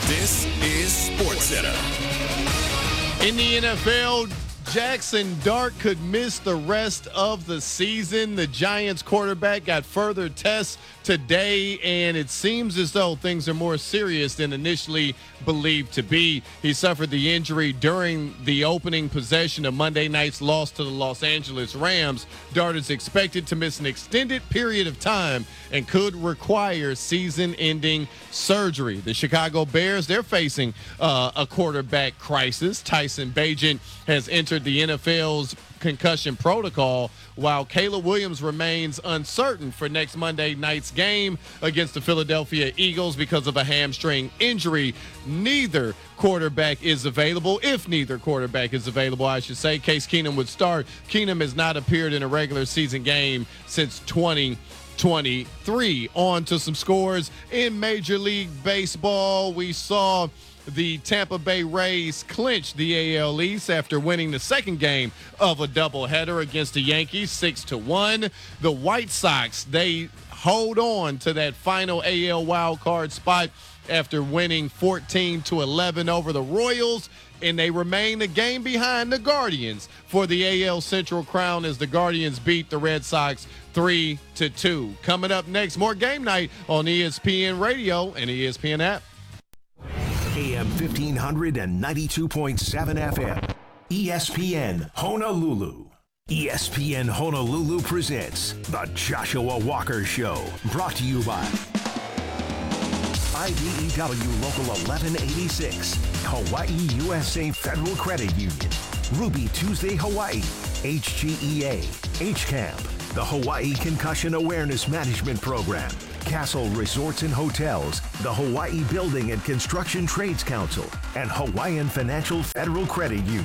This is SportsCenter. In the NFL, Jackson Dart could miss the rest of the season. The Giants quarterback got further tests today, and it seems as though things are more serious than initially believed to be. He suffered the injury during the opening possession of Monday night's loss to the Los Angeles Rams. Dart is expected to miss an extended period of time and could require season-ending surgery. The Chicago Bears, they're facing a quarterback crisis. Tyson Bagent has entered the NFL's concussion protocol, while Caleb Williams remains uncertain for next Monday night's game against the Philadelphia Eagles because of a hamstring injury. Neither quarterback is available. If neither quarterback is available, I should say, Case Keenum would start. Keenum has not appeared in a regular season game since 2023. On to some scores in Major League Baseball. We saw the Tampa Bay Rays clinch the AL East after winning the second game of a doubleheader against the Yankees 6-1. The White Sox, they hold on to that final AL wild card spot after winning 14-11 over the Royals, and they remain a game behind the Guardians for the AL Central crown as the Guardians beat the Red Sox 3-2. Coming up next, more Game Night on ESPN Radio and ESPN app. AM 1500 and 92.7 FM. ESPN Honolulu. ESPN Honolulu presents The Joshua Walker Show. Brought to you by IBEW Local 1186, Hawaii USA Federal Credit Union, Ruby Tuesday Hawaii, HGEA, HCAMP, the Hawaii Concussion Awareness Management Program, Castle Resorts and Hotels, the Hawaii Building and Construction Trades Council, and Hawaiian Financial Federal Credit Union.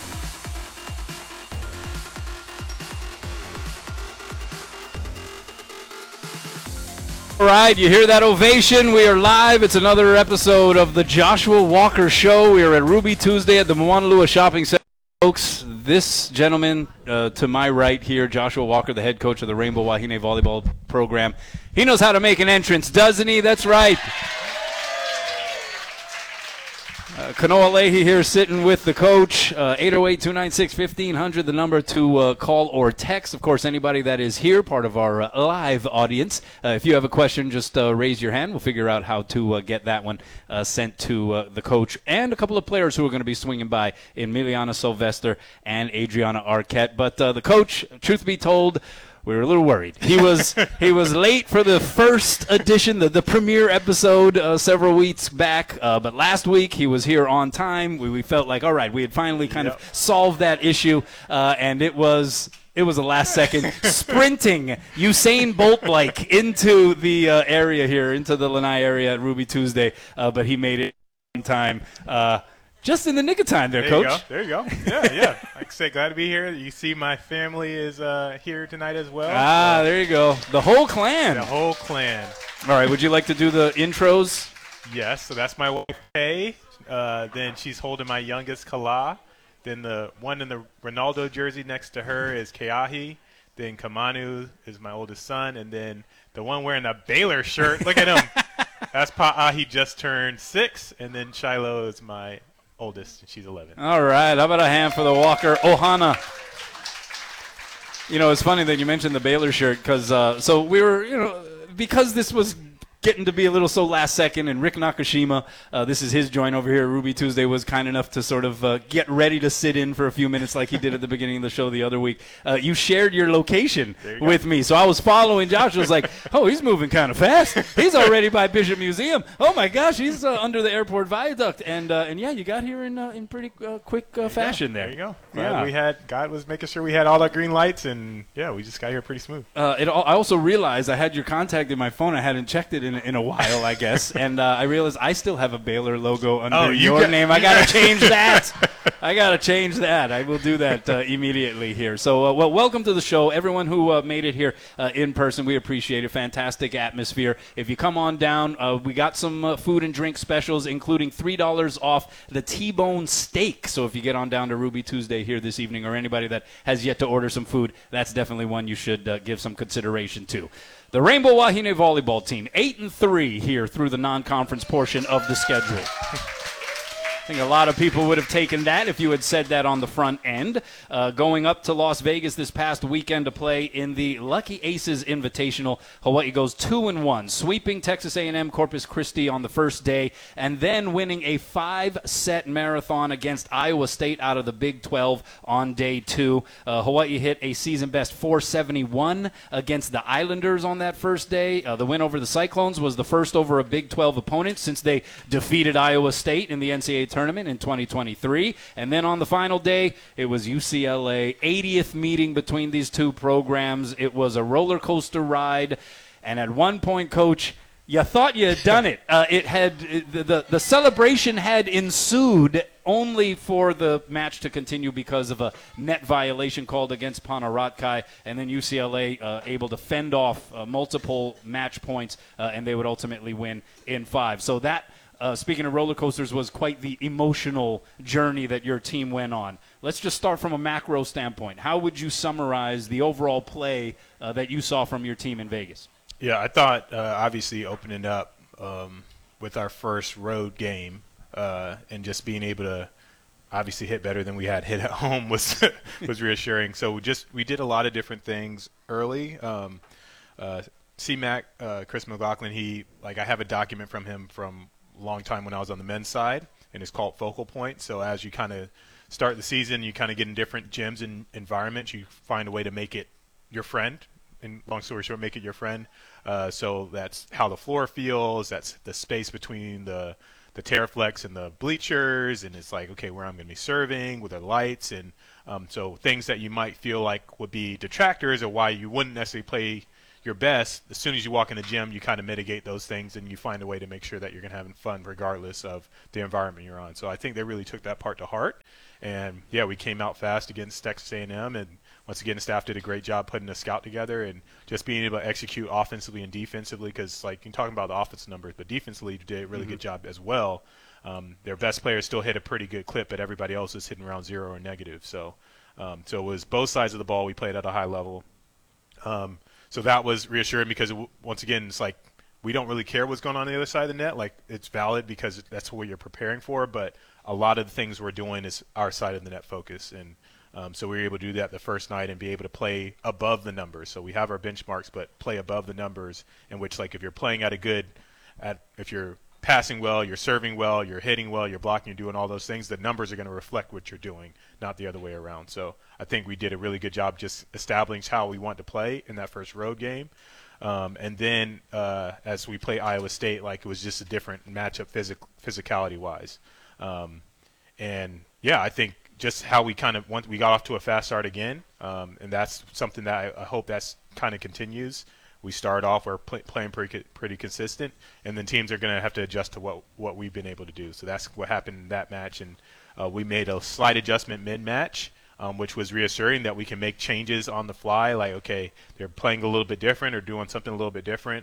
All right, you hear that ovation? We are live. It's another episode of the Joshua Walker Show. We are at Ruby Tuesday at the Moanalua Shopping Center. Folks, this gentleman to my right here, Joshua Walker, the head coach of the Rainbow Wahine Volleyball Program, he knows how to make an entrance, doesn't he? That's right. Kanoa Leahy here sitting with the coach. 808-296-1500, the number to call or text. Of course, anybody that is here, part of our live audience, if you have a question, just raise your hand. We'll figure out how to get that one sent to the coach and a couple of players who are going to be swinging by in Miliana Sylvester and Adriana Arquette. But the coach, truth be told, we were a little worried. He was late for the first edition, the premiere episode several weeks back. But last week he was here on time. We felt like, all right, we had finally kind of solved that issue, and it was a last-second sprinting Usain Bolt-like into the area here, into the Lanai area at Ruby Tuesday. But he made it on time. Just in the nick of time there, Coach. There you go. Yeah. Like I say, glad to be here. You see my family is here tonight as well. There you go. The whole clan. The whole clan. All right, would you like to do the intros? Yes, so that's my wife, Faye. Then she's holding my youngest, Kala. Then the one in the Ronaldo jersey next to her is Keahi. Then Kamanu is my oldest son. And then the one wearing the Baylor shirt, look at him. That's Pa'a. He just turned 6. And then Shiloh is my oldest, and she's 11. All right. How about a hand for the Walker Ohana? You know, it's funny that you mentioned the Baylor shirt because so we were, because this was getting to be a little so last second, and Rick Nakashima, this is his joint over here at Ruby Tuesday, was kind enough to sort of get ready to sit in for a few minutes like he did at the beginning of the show the other week. You shared your location with me, so I was following Josh. I was like, oh, he's moving kind of fast. He's already by Bishop Museum. Oh, my gosh, he's under the airport viaduct. And yeah, you got here in pretty quick fashion there. There you go. Yeah. God was making sure we had all our green lights, and, yeah, we just got here pretty smooth. I also realized I had your contact in my phone. I hadn't checked it in a while, I guess, and I realized I still have a Baylor logo under your name. I gotta change that. I will do that immediately here. So, well, welcome to the show, everyone who made it here in person. We appreciate it. Fantastic atmosphere. If you come on down, we got some food and drink specials, including $3 off the T-bone steak. So if you get on down to Ruby Tuesday here this evening, or anybody that has yet to order some food, that's definitely one you should give some consideration to. The Rainbow Wahine volleyball team, 8-3 here through the non-conference portion of the schedule. I think a lot of people would have taken that if you had said that on the front end. Going up to Las Vegas this past weekend to play in the Lucky Aces Invitational, Hawaii goes 2-1, sweeping Texas A&M Corpus Christi on the first day, and then winning a 5-set marathon against Iowa State out of the Big 12 on day 2. Hawaii hit a season-best 471 against the Islanders on that first day. The win over the Cyclones was the first over a Big 12 opponent since they defeated Iowa State in the NCAA tournament in 2023. And then on the final day, it was UCLA, 80th meeting between these two programs. It was a roller coaster ride. And at one point, Coach, you thought you had done it. The celebration had ensued only for the match to continue because of a net violation called against Panaratkai, and then UCLA able to fend off multiple match points, and they would ultimately win in 5. So that, speaking of roller coasters, was quite the emotional journey that your team went on. Let's just start from a macro standpoint. How would you summarize the overall play that you saw from your team in Vegas? Yeah, I thought obviously opening up with our first road game and just being able to obviously hit better than we had hit at home was reassuring. So we did a lot of different things early. C-Mac, Chris McLaughlin, I have a document from him from a long time when I was on the men's side, and it's called Focal Point. So as you kind of start the season, you kind of get in different gyms and environments. You find a way to make it your friend. And long story short, make it your friend. So that's how the floor feels. That's the space between the Terraflex and the bleachers. And it's like, okay, where I'm going to be serving with the lights. And so things that you might feel like would be detractors or why you wouldn't necessarily play your best, as soon as you walk in the gym, you kind of mitigate those things and you find a way to make sure that you're going to have fun regardless of the environment you're on. So I think they really took that part to heart. And, yeah, we came out fast against Texas A&M, and once again, the staff did a great job putting a scout together and just being able to execute offensively and defensively because, like, you're talking about the offensive numbers, but defensively did a really good job as well. Their best players still hit a pretty good clip, but everybody else is hitting around 0 or negative. So it was both sides of the ball. We played at a high level. So that was reassuring because, once again, it's like we don't really care what's going on the other side of the net. Like, it's valid because that's what you're preparing for, but a lot of the things we're doing is our side of the net focus. And so we were able to do that the first night and be able to play above the numbers. So we have our benchmarks, but play above the numbers, in which, like, if you're playing if you're passing well, you're serving well, you're hitting well, you're blocking, you're doing all those things, the numbers are going to reflect what you're doing, not the other way around. So I think we did a really good job just establishing how we want to play in that first road game. And then as we play Iowa State, like, it was just a different matchup physicality-wise. And, yeah, I think just how we we got off to a fast start again, and that's something that I hope that's kind of continues. We start off, we're playing pretty consistent, and then teams are going to have to adjust to what we've been able to do. So that's what happened in that match, and we made a slight adjustment mid-match, which was reassuring that we can make changes on the fly. Like, okay, they're playing a little bit different or doing something a little bit different.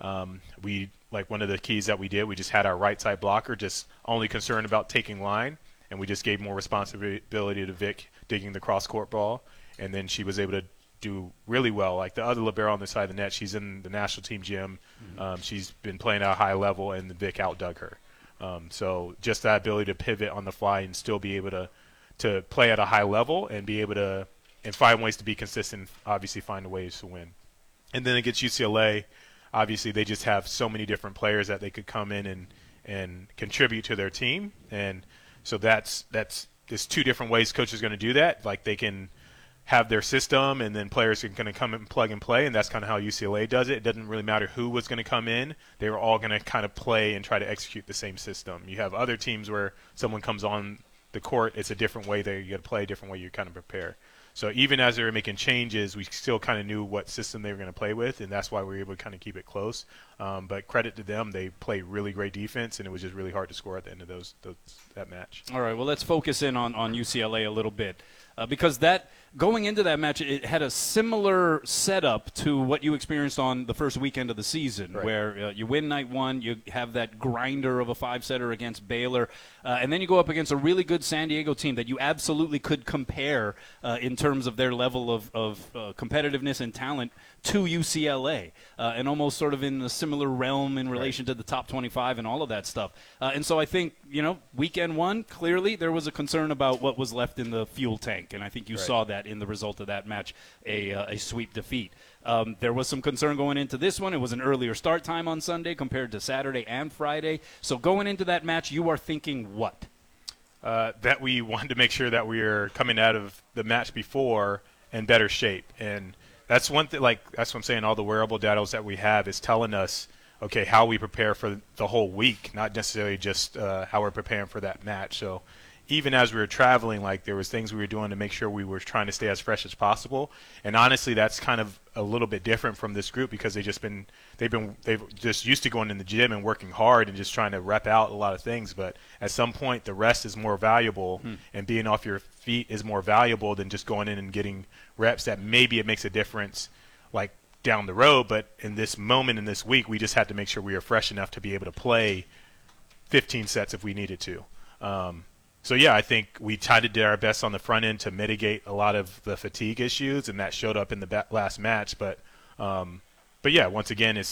One of the keys that we did, we just had our right side blocker just only concerned about taking line, and we just gave more responsibility to Vic digging the cross-court ball, and then she was able to do really well. Like, the other libero on the side of the net, she's in the national team gym. She's been playing at a high level, and Vic outdug her. So just that ability to pivot on the fly and still be able to play at a high level and be able to and find ways to be consistent, obviously find ways to win. And then against UCLA, obviously they just have so many different players that they could come in and contribute to their team. And so there's two different ways coaches are going to do that. Like, they can have their system, and then players are going to come and plug and play, and that's kind of how UCLA does it. It doesn't really matter who was going to come in. They were all going to kind of play and try to execute the same system. You have other teams where someone comes on the court, it's a different way that you got to play, a different way you kind of prepare. So even as they were making changes, we still kind of knew what system they were going to play with, and that's why we were able to kind of keep it close. But credit to them, they played really great defense, and it was just really hard to score at the end of that match. All right, well, let's focus in on UCLA a little bit. because that going into that match, it had a similar setup to what you experienced on the first weekend of the season, where you win night one, you have that grinder of a 5-setter against Baylor, and then you go up against a really good San Diego team that you absolutely could compare in terms of their level of competitiveness and talent to UCLA, and almost sort of in a similar realm in relation to the top 25 and all of that stuff. And so I think, weekend one, clearly there was a concern about what was left in the fuel tank, and I think you saw that in the result of that match, a sweep defeat. There was some concern going into this one. It was an earlier start time on Sunday compared to Saturday and Friday. So going into that match, you are thinking what? That we wanted to make sure that we are coming out of the match before in better shape. And that's one thing, that's what I'm saying, all the wearable data that we have is telling us, okay, how we prepare for the whole week, not necessarily just how we're preparing for that match. So even as we were traveling, there was things we were doing to make sure we were trying to stay as fresh as possible. And honestly, that's kind of a little bit different from this group because they've just used to going in the gym and working hard and just trying to rep out a lot of things. But at some point, the rest is more valuable, and being off your feet is more valuable than just going in and getting reps that maybe it makes a difference, down the road. But in this moment, in this week, we just had to make sure we were fresh enough to be able to play 15 sets if we needed to. So, yeah, I think we tried to do our best on the front end to mitigate a lot of the fatigue issues, and that showed up in the last match. But yeah, once again, it's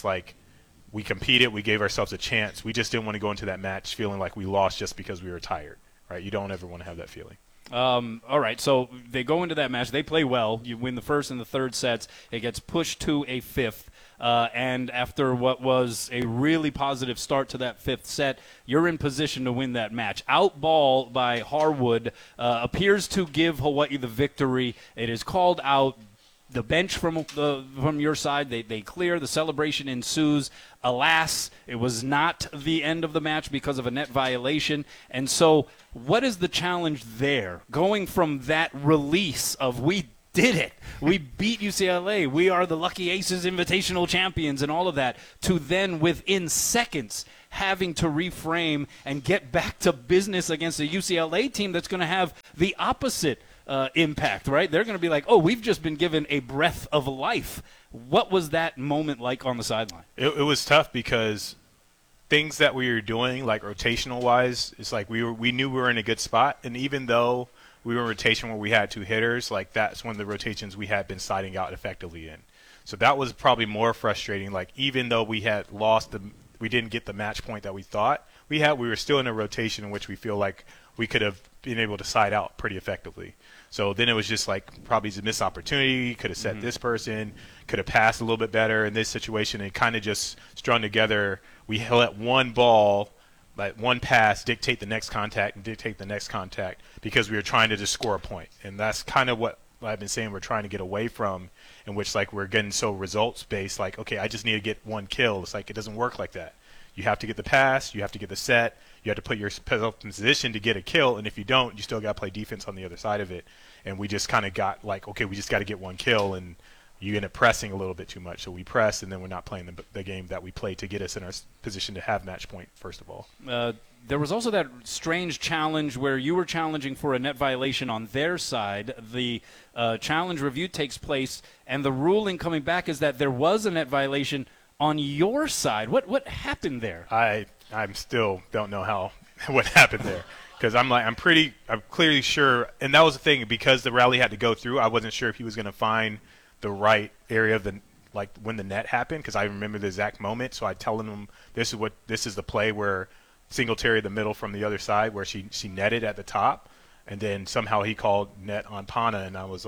we competed. We gave ourselves a chance. We just didn't want to go into that match feeling like we lost just because we were tired, right? You don't ever want to have that feeling. All right, so they go into that match. They play well. You win the first and the third sets. It gets pushed to a fifth. And after what was a really positive start to that fifth set, you're in position to win that match. Outball by Harwood appears to give Hawaii the victory. It is called out. The bench from your side, they clear. The celebration ensues. Alas, it was not the end of the match because of a net violation. And so what is the challenge there? Going from that release of we did it, we beat UCLA, we are the Lucky Aces Invitational champions and all of that, to then within seconds having to reframe and get back to business against a UCLA team that's going to have the opposite impact, right? They're going to be like, oh, we've just been given a breath of life. What was that moment like on the sideline? It was tough because things that we were doing, rotational-wise, it's we knew we were in a good spot, and even though we were in rotation where we had two hitters, that's one of the rotations we had been siding out effectively in. So that was probably more frustrating. Even though we had lost we didn't get the match point that we thought we were still in a rotation in which we feel like we could have been able to side out pretty effectively. So then it was just probably a missed opportunity, could have set this person, could have passed a little bit better in this situation, and kind of just strung together. We let one ball, one pass dictate the next contact and dictate the next contact because we were trying to just score a point. And that's kind of what I've been saying we're trying to get away from, in which we're getting so results-based, okay, I just need to get one kill. It's it doesn't work like that. You have to get the pass, you have to get the set, you have to put yourself in position to get a kill, and if you don't, you still got to play defense on the other side of it. And we just kind of got okay, we just got to get one kill, and you end up pressing a little bit too much. So we press, and then we're not playing the game that we played to get us in our position to have match point, first of all. There was also that strange challenge where you were challenging for a net violation on their side. The challenge review takes place, and the ruling coming back is that there was a net violation on your side. What happened there? I'm still don't know what happened there, because I'm clearly sure, and that was the thing, because the rally had to go through. I wasn't sure if he was going to find the right area of the when the net happened, because I remember the exact moment. So I telling him this is the play where Singletary the middle from the other side where she netted at the top, and then somehow he called net on Pana, and I was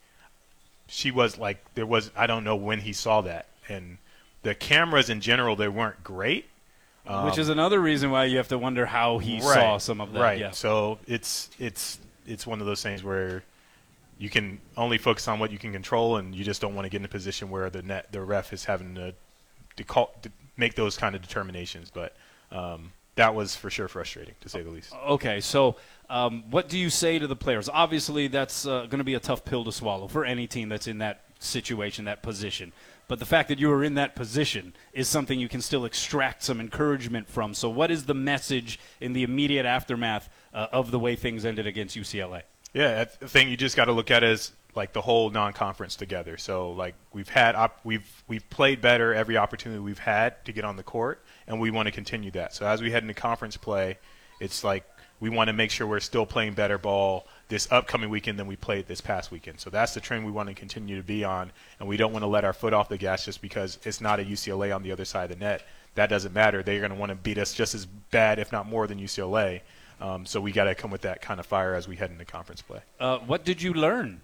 I don't know when he saw that. And the cameras in general, they weren't great. Which is another reason why you have to wonder how he saw some of that. Right. Yeah. So it's one of those things where you can only focus on what you can control, and you just don't want to get in a position where the ref is having to make those kind of determinations. But that was for sure frustrating, to say the least. Okay, so what do you say to the players? Obviously, that's going to be a tough pill to swallow for any team that's in that situation, that position. But the fact that you are in that position is something you can still extract some encouragement from. So what is the message in the immediate aftermath of the way things ended against UCLA? Yeah, I think you just got to look at it as like the whole non-conference together. So like we've played better every opportunity we've had to get on the court, and we want to continue that. So as we head into conference play, it's like we want to make sure we're still playing better ball this upcoming weekend than we played this past weekend. So that's the trend we want to continue to be on, and we don't want to let our foot off the gas just because it's not a UCLA on the other side of the net. That doesn't matter. They're going to want to beat us just as bad, if not more, than UCLA. So we got to come with that kind of fire as we head into conference play. What did you learn,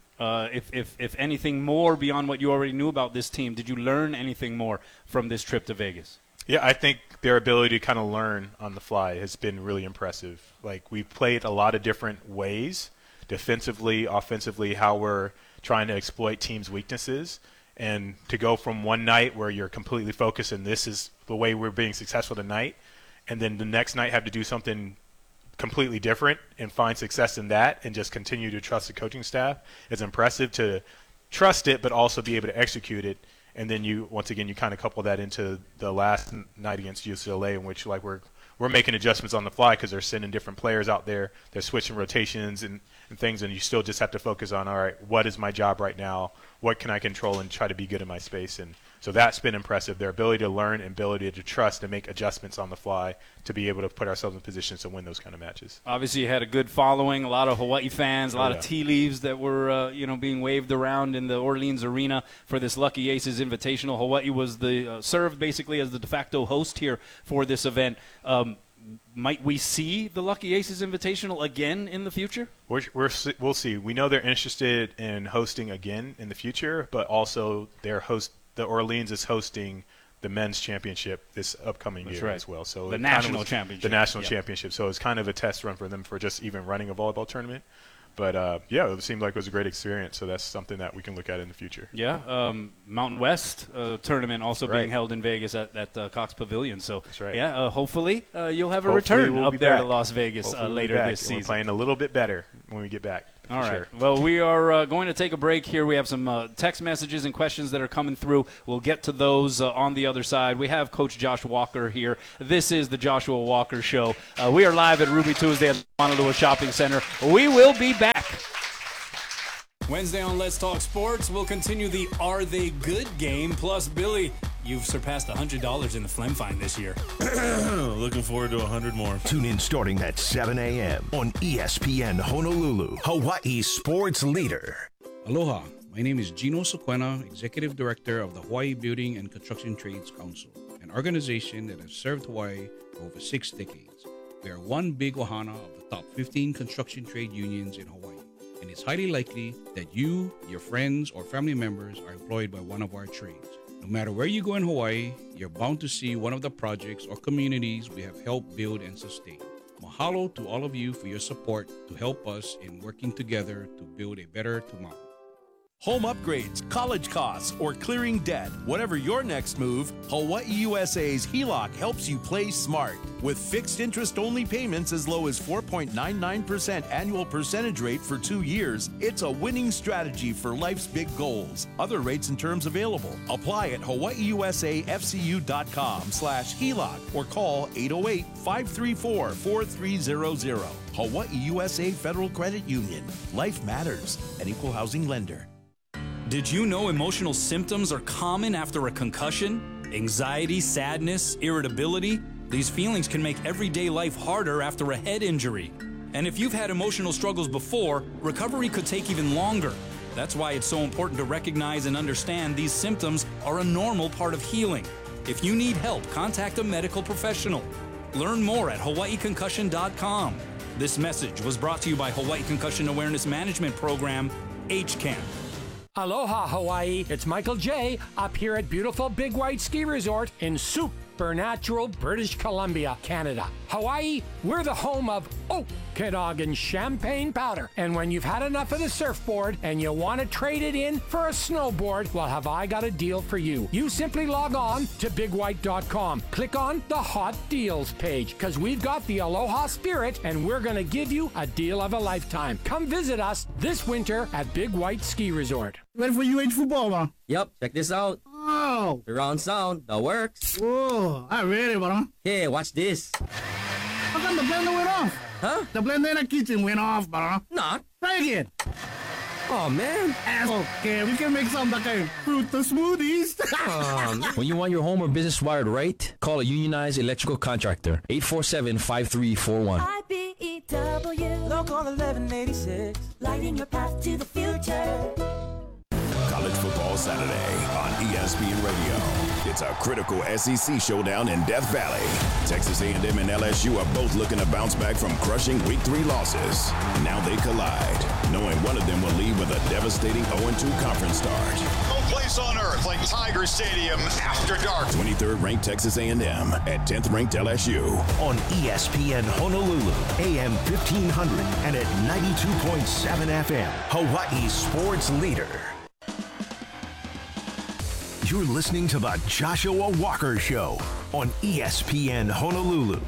if anything more beyond what you already knew about this team? Did you learn anything more from this trip to Vegas? Yeah, I think their ability to kind of learn on the fly has been really impressive. Like we've played a lot of different ways, defensively, offensively, how we're trying to exploit teams' weaknesses. And to go from one night where you're completely focused and this is the way we're being successful tonight, and then the next night have to do something completely different and find success in that and just continue to trust the coaching staff. It's impressive to trust it but also be able to execute it. And then you kind of couple that into the last night against UCLA, in which like we're making adjustments on the fly because they're sending different players out there. They're switching rotations and things, and you still just have to focus on, all right, what is my job right now? What can I control and try to be good in my space? And so that's been impressive. Their ability to learn and ability to trust and make adjustments on the fly to be able to put ourselves in positions to win those kind of matches. Obviously, you had a good following, a lot of Hawaii fans, a lot of tea leaves that were being waved around in the Orleans Arena for this Lucky Aces Invitational. Hawaii was served basically as the de facto host here for this event. Might we see the Lucky Aces Invitational again in the future? We'll see. We know they're interested in hosting again in the future, but also the Orleans is hosting the men's championship this upcoming year as well. So the national championship. The national championship. So it's kind of a test run for them for just even running a volleyball tournament. But, it seemed like it was a great experience, so that's something that we can look at in the future. Yeah, Mountain West tournament also being held in Vegas at Cox Pavilion. So, that's right. Hopefully you'll have a return up there to Las Vegas later this season. We're playing a little bit better when we get back. All right. Sure. Well, we are going to take a break here. We have some text messages and questions that are coming through. We'll get to those on the other side. We have Coach Josh Walker here. This is the Joshua Walker Show. We are live at Ruby Tuesday at the Honolulu Shopping Center. We will be back. Wednesday on Let's Talk Sports, we'll continue the Are They Good game. Plus, Billy, you've surpassed $100 in the Phlegm Find this year. Looking forward to 100 more. Tune in starting at 7 a.m. on ESPN Honolulu, Hawaii sports leader. Aloha, my name is Gino Sequena, Executive Director of the Hawaii Building and Construction Trades Council, an organization that has served Hawaii for over 6 decades. We are one big ohana of the top 15 construction trade unions in Hawaii, and it's highly likely that you, your friends, or family members are employed by one of our trades. No matter where you go in Hawaii, you're bound to see one of the projects or communities we have helped build and sustain. Mahalo to all of you for your support to help us in working together to build a better tomorrow. Home upgrades, college costs, or clearing debt. Whatever your next move, Hawaii USA's HELOC helps you play smart. With fixed interest-only payments as low as 4.99% annual percentage rate for 2 years, it's a winning strategy for life's big goals. Other rates and terms available. Apply at hawaiiusafcu.com/HELOC or call 808-534-4300. Hawaii USA Federal Credit Union. Life matters. An equal housing lender. Did you know emotional symptoms are common after a concussion? Anxiety, sadness, irritability? These feelings can make everyday life harder after a head injury. And if you've had emotional struggles before, recovery could take even longer. That's why it's so important to recognize and understand these symptoms are a normal part of healing. If you need help, contact a medical professional. Learn more at hawaiiconcussion.com. This message was brought to you by Hawaii Concussion Awareness Management Program, HCAM. Aloha, Hawaii. It's Michael J. up here at beautiful Big White Ski Resort in supernatural British Columbia, Canada. Hawaii, we're the home of Okanagan champagne powder. And when you've had enough of the surfboard and you want to trade it in for a snowboard, well, have I got a deal for you. You simply log on to bigwhite.com. Click on the Hot Deals page because we've got the Aloha spirit and we're going to give you a deal of a lifetime. Come visit us this winter at Big White Ski Resort. Ready for UH football, man? Yep, check this out. Oh! Surround sound, that works. Whoa, I'm ready, bro. Hey, watch this. How come the blender went off? Huh? The blender in the kitchen went off, bro. Nah. Try Try again. Oh, man. Okay, we can make some like fruit smoothies. When you want your home or business wired right, call a unionized electrical contractor. 847-5341. IBEW Local 1186, lighting your path to the future. College Football Saturday on ESPN Radio. It's a critical SEC showdown in Death Valley. Texas A&M and LSU are both looking to bounce back from crushing Week 3 losses. Now they collide, knowing one of them will leave with a devastating 0-2 conference start. No place on earth like Tiger Stadium after dark. 23rd ranked Texas A&M at 10th ranked LSU. On ESPN Honolulu, AM 1500 and at 92.7 FM, Hawaii's sports leader. You're listening to the Joshua Walker Show on ESPN Honolulu.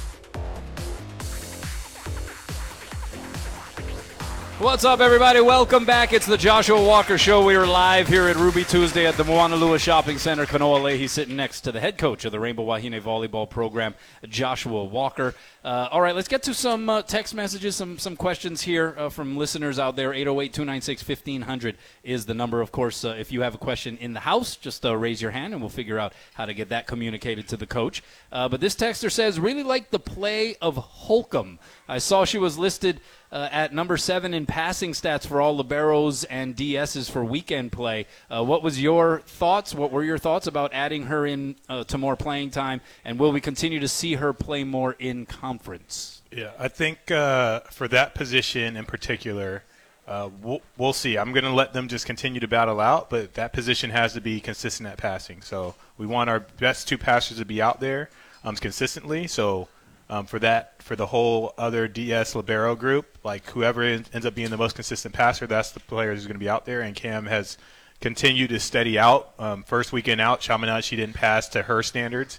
What's up, everybody? Welcome back. It's the Joshua Walker Show. We are live here at Ruby Tuesday at the Moanalua Shopping Center. Kanoa Leahy sitting next to the head coach of the Rainbow Wahine volleyball program, Joshua Walker. All right, let's get to some text messages, some questions here from listeners out there. 808-296-1500 is the number. Of course, if you have a question in the house, just raise your hand, and we'll figure out how to get that communicated to the coach. But this texter says, really like the play of Holcomb. I saw she was listed at number 7 in passing stats for all liberos and DSs for weekend play. What was your thoughts? What were your thoughts about adding her in to more playing time? And will we continue to see her play more in conference? Yeah, I think for that position in particular, we'll see. I'm going to let them just continue to battle out, but that position has to be consistent at passing. So we want our best 2 passers to be out there consistently. So for the whole other DS libero group, like whoever ends up being the most consistent passer, that's the player who's going to be out there. And Cam has continued to steady out. First weekend out, Chaminade, she didn't pass to her standards.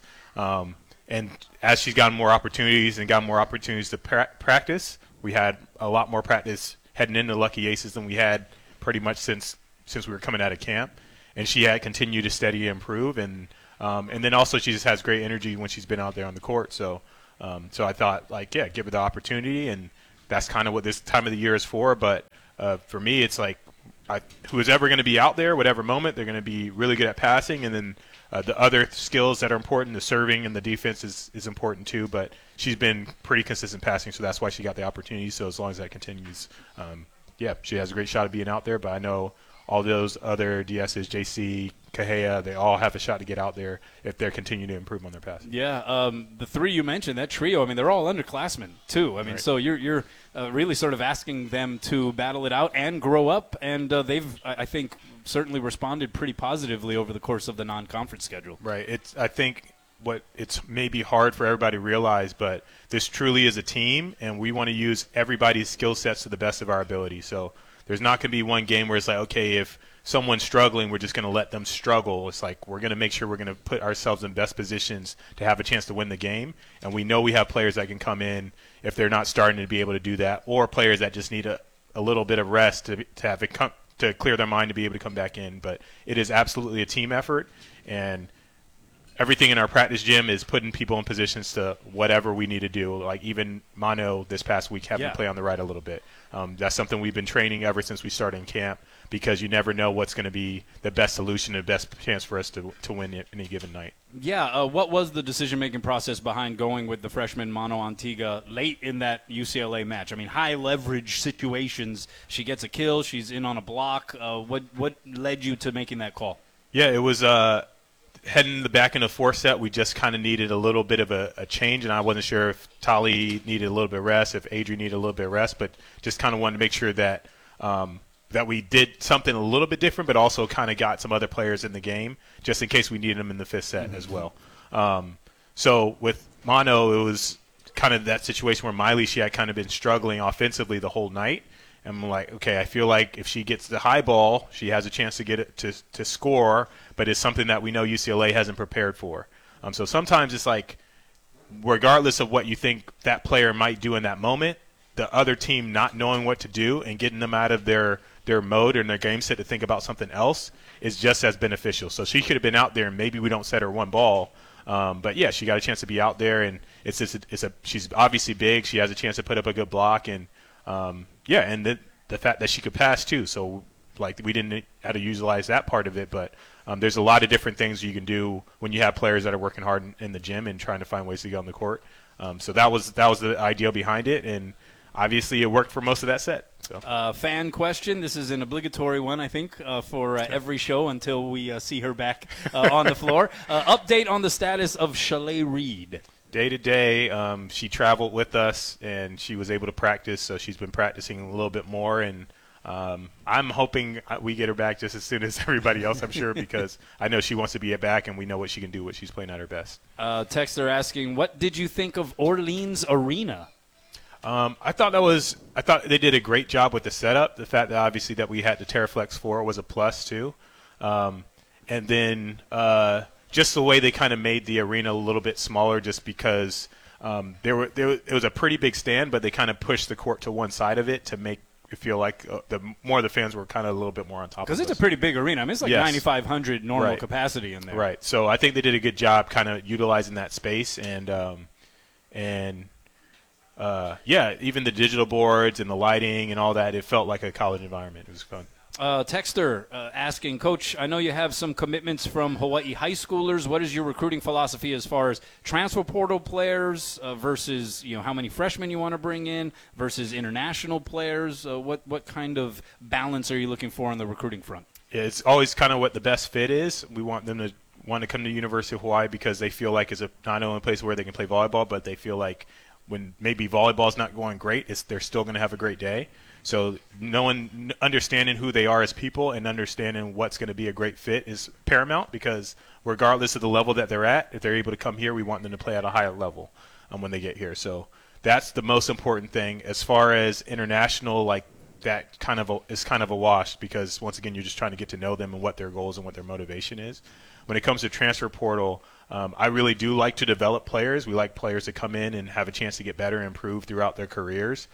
And as she's gotten more opportunities to practice, we had a lot more practice heading into Lucky Aces than we had pretty much since we were coming out of camp. And she had continued to steady improve. And then also she just has great energy when she's been out there on the court. So I thought, give her the opportunity, and that's kind of what this time of the year is for. But for me, it's like who's ever going to be out there, whatever moment, they're going to be really good at passing, and then the other skills that are important, the serving and the defense is important too. But she's been pretty consistent passing, so that's why she got the opportunity. So as long as that continues, she has a great shot of being out there. But I know all those other DSs, JC, Kahea, they all have a shot to get out there if they're continuing to improve on their passing. Yeah, the 3 you mentioned, that trio, I mean, they're all underclassmen too. I mean, right. So you're really sort of asking them to battle it out and grow up, and they've, I think, certainly responded pretty positively over the course of the non-conference schedule. Right. I think what it's maybe hard for everybody to realize, but this truly is a team, and we want to use everybody's skill sets to the best of our ability. So there's not going to be one game where it's like, okay, if someone's struggling, we're just going to let them struggle. It's like we're going to make sure we're going to put ourselves in best positions to have a chance to win the game. And we know we have players that can come in if they're not starting to be able to do that, or players that just need a little bit of rest to have it to clear their mind to be able to come back in. But it is absolutely a team effort, and everything in our practice gym is putting people in positions to whatever we need to do. Like even Mano this past week having to play on the right a little bit. That's something we've been training ever since we started in camp, because you never know what's going to be the best solution, the best chance for us to win any given night. Yeah, what was the decision-making process behind going with the freshman Mano Antigua late in that UCLA match? I mean, high-leverage situations. She gets a kill. She's in on a block. What led you to making that call? Yeah, it was heading the back in the 4th set. We just kind of needed a little bit of a change, and I wasn't sure if Tali needed a little bit of rest, if Adri needed a little bit of rest, but just kind of wanted to make sure that that we did something a little bit different, but also kind of got some other players in the game just in case we needed them in the 5th set as well. So with Mano, it was kind of that situation where Miley, she had kind of been struggling offensively the whole night. And I'm like, okay, I feel like if she gets the high ball, she has a chance to get it to score, but it's something that we know UCLA hasn't prepared for. So sometimes it's like, regardless of what you think that player might do in that moment, the other team not knowing what to do and getting them out of their mode and their game set to think about something else is just as beneficial. So she could have been out there, and maybe we don't set her one ball. But, yeah, she got a chance to be out there, and she's obviously big. She has a chance to put up a good block. And, and the the fact that she could pass too. So like we didn't have to utilize that part of it, but there's a lot of different things you can do when you have players that are working hard in the gym and trying to find ways to get on the court. So that was the idea behind it, and obviously it worked for most of that set. So. Fan question. This is an obligatory one, I think, for every show until we see her back on the floor. Update on the status of Shalay Reed. Day to day, she traveled with us, and she was able to practice, so she's been practicing a little bit more, and I'm hoping we get her back just as soon as everybody else, I'm sure, because I know she wants to be back, and we know what she can do when she's playing at her best. Texter asking, what did you think of Orleans Arena? I thought they did a great job with the setup. The fact that obviously that we had the TerraFlex 4 was a plus too, and then just the way they kind of made the arena a little bit smaller, just because it was a pretty big stand, but they kind of pushed the court to one side of it to make it feel like more of the fans were kind of a little bit more on top. Because it's a pretty big arena. I mean, it's like 9,500 normal capacity in there. Right. So I think they did a good job kind of utilizing that space, and even the digital boards and the lighting and all that, it felt like a college environment. It was fun. Texter asking, Coach, I know you have some commitments from Hawaii high schoolers. What is your recruiting philosophy as far as transfer portal players versus how many freshmen you want to bring in versus international players? What kind of balance are you looking for on the recruiting front? It's always kind of what the best fit is. We want them to want to come to the University of Hawaii because they feel like it's not only a place where they can play volleyball, but they feel like when maybe volleyball's not going great, they're still going to have a great day. So understanding who they are as people and understanding what's going to be a great fit is paramount, because regardless of the level that they're at, if they're able to come here, we want them to play at a higher level when they get here. So that's the most important thing. As far as international, like that is kind of a wash, because once again, you're just trying to get to know them and what their goals and what their motivation is. When it comes to transfer portal, I really do like to develop players. We like players to come in and have a chance to get better and improve throughout their careers.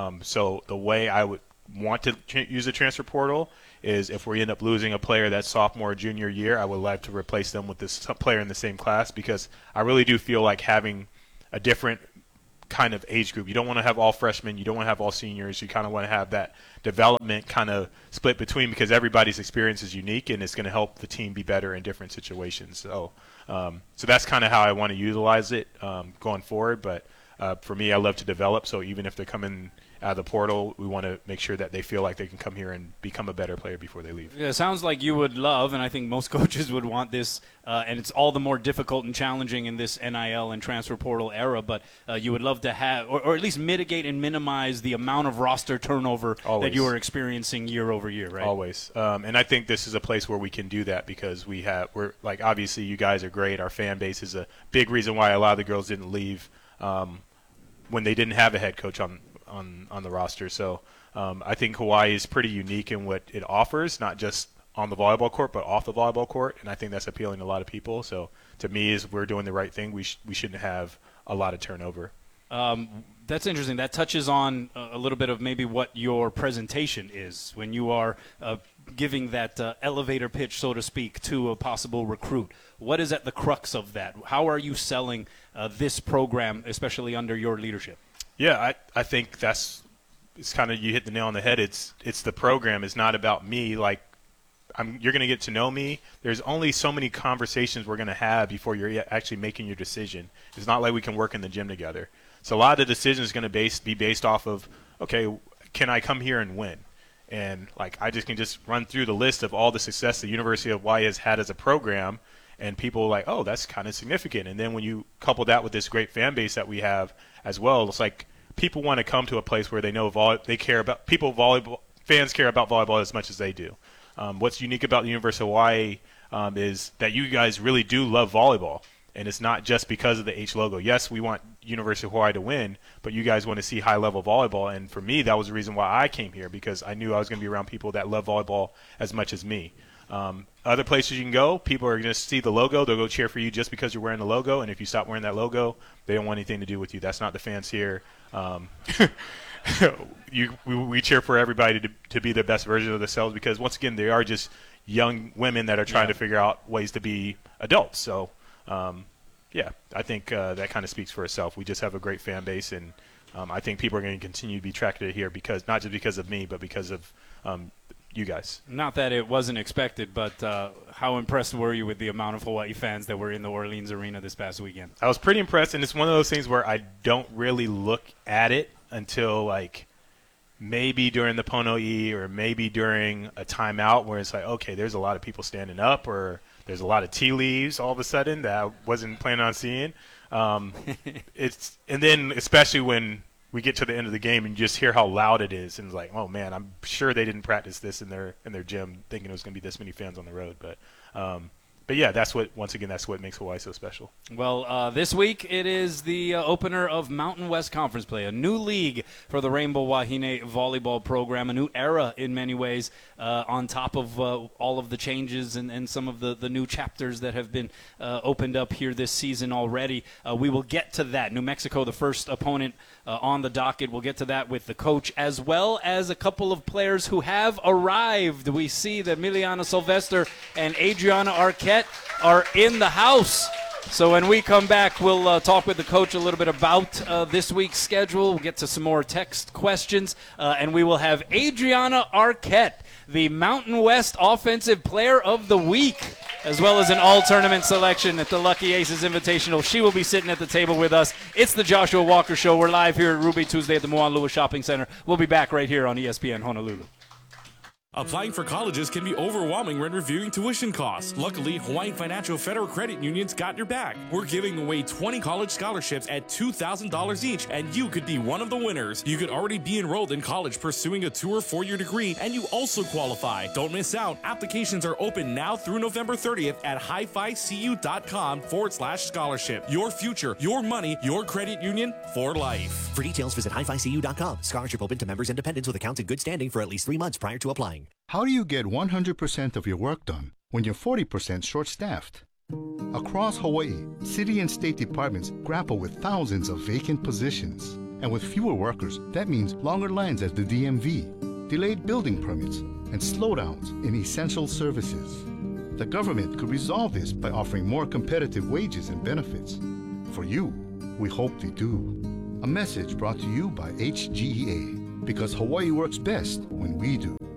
So the way I would want to use the transfer portal is if we end up losing a player that's sophomore or junior year, I would like to replace them with this player in the same class, because I really do feel like having a different kind of age group. You don't want to have all freshmen. You don't want to have all seniors. You kind of want to have that development kind of split between, because everybody's experience is unique and it's going to help the team be better in different situations. So that's kind of how I want to utilize it going forward. But for me, I love to develop. So even if they're coming out of the portal, we want to make sure that they feel like they can come here and become a better player before they leave. Yeah, it sounds like you would love, and I think most coaches would want this, and it's all the more difficult and challenging in this NIL and transfer portal era, but you would love to have, or at least mitigate and minimize the amount of roster turnover that you are experiencing year over year, right? Always. And I think this is a place where we can do that, because we're like, obviously you guys are great. Our fan base is a big reason why a lot of the girls didn't leave when they didn't have a head coach on the roster. So I think Hawaii is pretty unique in what it offers, not just on the volleyball court, but off the volleyball court, and I think that's appealing to a lot of people. So to me, is we're doing the right thing. We shouldn't have a lot of turnover. That's interesting. That touches on a little bit of maybe what your presentation is when you are giving that elevator pitch, so to speak, to a possible recruit. What is at the crux of that? How are you selling this program, especially under your leadership? Yeah, I think it's kind of, you hit the nail on the head. It's the program. It's not about me. Like, you're going to get to know me. There's only so many conversations we're going to have before you're actually making your decision. It's not like we can work in the gym together. So a lot of the decisions is going to be based off of, okay, can I come here and win? And like, I can just run through the list of all the success the University of Hawaii has had as a program, and people are like, oh, that's kind of significant. And then when you couple that with this great fan base that we have as well, it's like people want to come to a place where they know fans care about volleyball as much as they do. What's unique about the University of Hawaii is that you guys really do love volleyball, and it's not just because of the H logo. Yes, we want University of Hawaii to win, but you guys want to see high-level volleyball, and for me, that was the reason why I came here, because I knew I was going to be around people that love volleyball as much as me. Other places you can go, people are going to see the logo. They'll go cheer for you just because you're wearing the logo, and if you stop wearing that logo, they don't want anything to do with you. That's not the fans here. We cheer for everybody to be the best version of themselves, because, once again, they are just young women that are trying to figure out ways to be adults. So, I think that kind of speaks for itself. We just have a great fan base, and I think people are going to continue to be attracted to here because not just because of me, but because of you guys. Not that it wasn't expected, but how impressed were you with the amount of Hawaii fans that were in the Orleans Arena this past weekend? I was pretty impressed, and it's one of those things where I don't really look at it until like maybe during the Pono'i or maybe during a timeout where it's like, okay, there's a lot of people standing up or there's a lot of tea leaves all of a sudden that I wasn't planning on seeing. And then especially when we get to the end of the game and you just hear how loud it is and it's like, oh man, I'm sure they didn't practice this in their gym thinking it was going to be this many fans on the road. But yeah, that's what makes Hawaii so special. Well, this week it is the opener of Mountain West Conference play, a new league for the Rainbow Wahine volleyball program, a new era in many ways, on top of all of the changes and some of the new chapters that have been opened up here this season already. We will get to that. New Mexico, the first opponent on the docket. We'll get to that with the coach as well as a couple of players who have arrived. We see that Miliana Sylvester and Adriana Arquette are in the house. So when we come back, we'll talk with the coach a little bit about this week's schedule. We'll get to some more text questions, and we will have Adriana Arquette, the Mountain West Offensive Player of the Week, as well as an all-tournament selection at the Lucky Aces Invitational. She will be sitting at the table with us. It's the Joshua Walker Show. We're live here at Ruby Tuesday at the Moanalua Shopping Center. We'll be back right here on ESPN Honolulu. Applying for colleges can be overwhelming when reviewing tuition costs. Luckily, Hawaiian Financial Federal Credit Union's got your back. We're giving away 20 college scholarships at $2,000 each, and you could be one of the winners. You could already be enrolled in college pursuing a 2- or 4-year degree, and you also qualify. Don't miss out. Applications are open now through November 30th at hificu.com/scholarship. Your future, your money, your credit union for life. For details, visit hificu.com. Scholarship open to members and dependents with accounts in good standing for at least 3 months prior to applying. How do you get 100% of your work done when you're 40% short-staffed? Across Hawaii, city and state departments grapple with thousands of vacant positions. And with fewer workers, that means longer lines at the DMV, delayed building permits, and slowdowns in essential services. The government could resolve this by offering more competitive wages and benefits. For you, we hope they do. A message brought to you by HGEA, because Hawaii works best when we do.